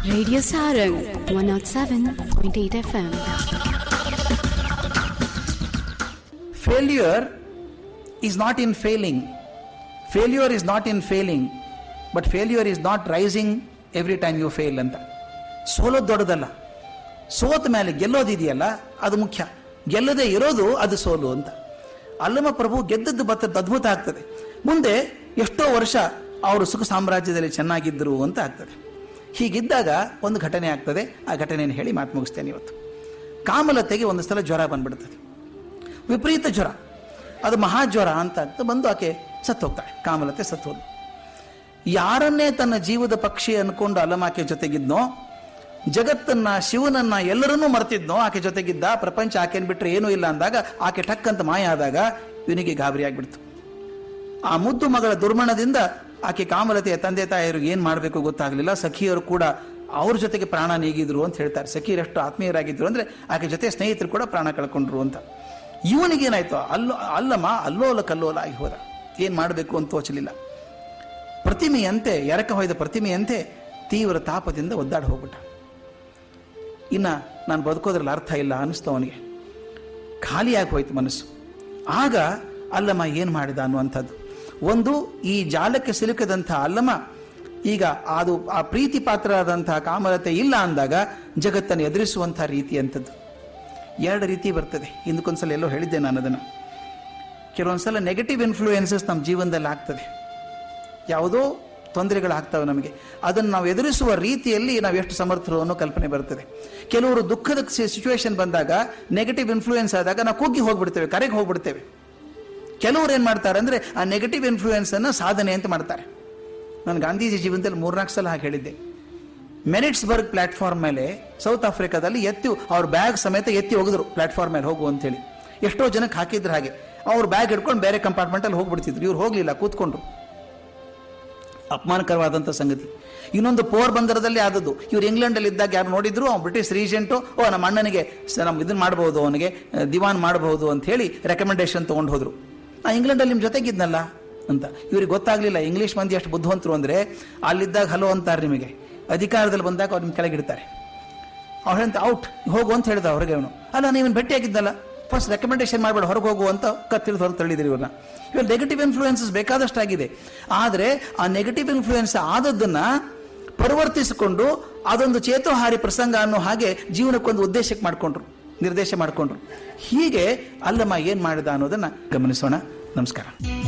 Radio Sarang 107.8 FM. Failure is not in failing. Failure is not in failing. But failure is not rising every time you fail ಅಂತ. ಸೋಲೋದು ದೊಡ್ಡದಲ್ಲ, ಸೋತ ಮೇಲೆ ಗೆಲ್ಲೋದಿದೆಯಲ್ಲ ಅದು ಮುಖ್ಯ. ಗೆಲ್ಲದೆ ಇರೋದು ಅದು ಸೋಲು ಅಂತ. ಅಲ್ಲಮ ಪ್ರಭು ಗೆದ್ದದ್ದು ಬತ್ತದ್ದು ಅದ್ಭುತ ಆಗ್ತದೆ. ಮುಂದೆ ಎಷ್ಟೋ ವರ್ಷ ಅವರು ಸುಖ ಸಾಮ್ರಾಜ್ಯದಲ್ಲಿ ಚೆನ್ನಾಗಿದ್ದರು ಅಂತ ಆಗ್ತದೆ. ಹೀಗಿದ್ದಾಗ ಒಂದು ಘಟನೆ ಆಗ್ತದೆ. ಆ ಘಟನೆಯನ್ನು ಹೇಳಿ ಮಾತು ಮುಗಿಸ್ತೇನೆ ಇವತ್ತು. ಕಾಮಲತೆಗೆ ಒಂದು ಸಲ ಜ್ವರ ಬಂದ್ಬಿಡ್ತದೆ, ವಿಪರೀತ ಜ್ವರ, ಅದು ಮಹಾಜ್ವರ ಅಂತ ಬಂದು ಆಕೆ ಸತ್ತು ಹೋಗ್ತಾಳೆ. ಕಾಮಲತೆ ಸತ್ತು ಹೋದ. ಯಾರನ್ನೇ ತನ್ನ ಜೀವದ ಪಕ್ಷಿ ಅನ್ಕೊಂಡು ಅಲ್ಲಮಾಕೆ ಜೊತೆಗಿದ್ನೋ, ಜಗತ್ತನ್ನ ಶಿವನನ್ನ ಎಲ್ಲರನ್ನೂ ಮರ್ತಿದ್ನೋ, ಆಕೆ ಜೊತೆಗಿದ್ದ. ಪ್ರಪಂಚ ಆಕೆನ್ ಬಿಟ್ಟರೆ ಏನೂ ಇಲ್ಲ ಅಂದಾಗ ಆಕೆ ಟಕ್ಕಂತ ಮಾಯ ಆದಾಗ ಇವನಿಗೆ ಗಾಬರಿ ಆಗ್ಬಿಡ್ತು. ಆ ಮುದ್ದು ಮಗಳ ದುರ್ಮರಣದಿಂದ ಆಕೆ ಕಾಮಲತೆಯ ತಂದೆ ತಾಯಿಯರಿಗೆ ಏನ್ ಮಾಡಬೇಕು ಗೊತ್ತಾಗ್ಲಿಲ್ಲ. ಸಖಿಯರು ಕೂಡ ಅವ್ರ ಜೊತೆಗೆ ಪ್ರಾಣ ನೀಗಿದ್ರು ಅಂತ ಹೇಳ್ತಾರೆ. ಸಖಿಯರಷ್ಟು ಆತ್ಮೀಯರಾಗಿದ್ರು ಅಂದ್ರೆ ಆಕೆ ಜೊತೆ ಸ್ನೇಹಿತರು ಕೂಡ ಪ್ರಾಣ ಕಳ್ಕೊಂಡ್ರು ಅಂತ. ಇವನಿಗೇನಾಯ್ತು, ಅಲ್ಲಮ ಅಲ್ಲೋಲ ಕಲ್ಲೋಲ ಆಗಿ ಹೋದ. ಏನ್ ಮಾಡಬೇಕು ಅಂತ ತೋಚಲಿಲ್ಲ. ಪ್ರತಿಮೆಯಂತೆ, ಎರಕ ಹೊಯ್ದ ಪ್ರತಿಮೆಯಂತೆ ತೀವ್ರ ತಾಪದಿಂದ ಒದ್ದಾಡಿ ಹೋಗ್ಬಿಟ್ಟ. ಇನ್ನ ನಾನು ಬದುಕೋದ್ರಲ್ಲಿ ಅರ್ಥ ಇಲ್ಲ ಅನ್ನಿಸ್ತು ಅವನಿಗೆ. ಖಾಲಿಯಾಗಿ ಹೋಯ್ತು ಮನಸ್ಸು. ಆಗ ಅಲ್ಲಮ ಏನ್ ಮಾಡಿದ ಅನ್ನುವಂಥದ್ದು. ಒಂದು, ಈ ಜಾಲಕ್ಕೆ ಸಿಲುಕದಂಥ ಅಲ್ಲಮ ಈಗ ಅದು ಆ ಪ್ರೀತಿ ಪಾತ್ರರಾದಂತಹ ಕಾಮಲತೆ ಇಲ್ಲ ಅಂದಾಗ ಜಗತ್ತನ್ನು ಎದುರಿಸುವಂತಹ ರೀತಿ ಅಂತದ್ದು. ಎರಡು ರೀತಿ ಬರ್ತದೆ. ಹಿಂದಕ್ಕೊಂದ್ಸಲ ಎಲ್ಲೋ ಹೇಳಿದ್ದೆ ನಾನು ಅದನ್ನು. ಕೆಲವೊಂದ್ಸಲ ನೆಗೆಟಿವ್ ಇನ್ಫ್ಲೂಯೆನ್ಸಸ್ ನಮ್ಮ ಜೀವನದಲ್ಲಿ ಆಗ್ತದೆ. ಯಾವುದೋ ತೊಂದರೆಗಳಾಗ್ತವೆ ನಮಗೆ. ಅದನ್ನು ನಾವು ಎದುರಿಸುವ ರೀತಿಯಲ್ಲಿ ನಾವು ಎಷ್ಟು ಸಮರ್ಥರು ಅನ್ನೋ ಕಲ್ಪನೆ ಬರ್ತದೆ. ಕೆಲವರು ದುಃಖದ ಸಿಚುವೇಶನ್ ಬಂದಾಗ, ನೆಗೆಟಿವ್ ಇನ್ಫ್ಲೂಯೆನ್ಸ್ ಆದಾಗ ನಾವು ಕುಗ್ಗಿ ಹೋಗ್ಬಿಡ್ತೇವೆ, ಕರೆಗೆ ಹೋಗ್ಬಿಡ್ತೇವೆ. ಕೆಲವರು ಏನ್ ಮಾಡ್ತಾರೆ ಅಂದ್ರೆ ಆ ನೆಗೆಟಿವ್ ಇನ್ಫ್ಲೂಯೆನ್ಸ್ ಅನ್ನು ಸಾಧನೆ ಅಂತ ಮಾಡ್ತಾರೆ. ನಾನು ಗಾಂಧೀಜಿ ಜೀವನದಲ್ಲಿ 3-4 ಸಲ ಹಾಗೆ ಹೇಳಿದ್ದೆ. ಮೆರಿಟ್ಸ್ಬರ್ಗ್ ಪ್ಲಾಟ್ಫಾರ್ಮ್ ಮೇಲೆ ಸೌತ್ ಆಫ್ರಿಕಾದಲ್ಲಿ ಅವ್ರ ಬ್ಯಾಗ್ ಸಮೇತ ಎತ್ತಿ ಹೋಗಿದ್ರು ಪ್ಲಾಟ್ಫಾರ್ಮ್ ಮೇಲೆ ಹೋಗು ಅಂತ ಹೇಳಿ. ಎಷ್ಟೋ ಜನಕ್ಕೆ ಹಾಕಿದ್ರು ಹಾಗೆ. ಅವ್ರ ಬ್ಯಾಗ್ ಹಿಡ್ಕೊಂಡು ಬೇರೆ ಕಂಪಾರ್ಟ್ಮೆಂಟ್ ಅಲ್ಲಿ ಹೋಗ್ಬಿಡ್ತಿದ್ರು. ಇವ್ರು ಹೋಗ್ಲಿಲ್ಲ, ಕೂತ್ಕೊಂಡ್ರು. ಅಪಮಾನಕರವಾದಂಥ ಸಂಗತಿ. ಇನ್ನೊಂದು ಪೋರ್ಬಂದರದಲ್ಲಿ ಆದದ್ದು. ಇವ್ರು ಇಂಗ್ಲೆಂಡ್ ಅಲ್ಲಿ ಇದ್ದಾಗ ಯಾರು ನೋಡಿದ್ರು, ಅವ್ನು ಬ್ರಿಟಿಷ್ ರೀಜೆಂಟು, ನಮ್ಮ ಅಣ್ಣನಿಗೆ ನಮ್ ಇದನ್ನ ಮಾಡಬಹುದು, ಅವನಿಗೆ ದಿವಾನ್ ಮಾಡಬಹುದು ಅಂತ ಹೇಳಿ ರೆಕಮೆಂಡೇಶನ್ ತಗೊಂಡು ಹೋದ್ರು. ಇಂಗ್ಲೆಂಡ್ ಅಲ್ಲಿ ನಿಮ್ ಜೊತೆಗಿದ್ನಲ್ಲ ಅಂತ. ಇವ್ರಿಗೆ ಗೊತ್ತಾಗ್ಲಿಲ್ಲ ಇಂಗ್ಲಿಷ್ ಮಂದಿ ಎಷ್ಟು ಬುದ್ಧಿವಂತರು ಅಂದ್ರೆ, ಅಲ್ಲಿದ್ದಾಗ ಹಲೋ ಅಂತಾರೆ ನಿಮಗೆ, ಅಧಿಕಾರದಲ್ಲಿ ಬಂದಾಗ ಅವ್ರು ನಿಮ್ ಕೆಳಗಿಡ್ತಾರೆ. ಅವ್ರು ಹೇಳ್ತ ಔಟ್ ಹೋಗು ಅಂತ ಹೇಳಿದ ಹೊರಗೆ. ಅವನು ಅಲ್ಲ, ನೀವು ಭೇಟಿಯಾಗಿದ್ದಲ್ಲ, ಫಸ್ಟ್ ರೆಕಮೆಂಡೇಶನ್ ಮಾಡಬೇಡ, ಹೊರಗೆ ಹೋಗು ಅಂತ ಕತ್ತಿರಿದು ಹೊರಗೆ ತಳ್ಳಿದ್ರಿ ಇವ್ರನ್ನ. ಇವಾಗ ನೆಗೆಟಿವ್ ಇನ್ಫ್ಲೂಯೆನ್ಸಸ್ ಬೇಕಾದಷ್ಟಾಗಿದೆ. ಆದರೆ ಆ ನೆಗೆಟಿವ್ ಇನ್ಫ್ಲೂಯೆನ್ಸ್ ಆದದ್ದನ್ನ ಪರಿವರ್ತಿಸಿಕೊಂಡು ಅದೊಂದು ಚೇತೋಹಾರಿ ಪ್ರಸಂಗ ಅನ್ನೋ ಹಾಗೆ ಜೀವನಕ್ಕೊಂದು ಉದ್ದೇಶಕ್ಕೆ ನಿರ್ದೇಶ ಮಾಡಿಕೊಂಡ್ರು. ಹೀಗೆ ಅಲ್ಲಮ್ಮ ಏನ್ ಮಾಡಿದ ಅನ್ನೋದನ್ನ ಗಮನಿಸೋಣ. ನಮಸ್ಕಾರ.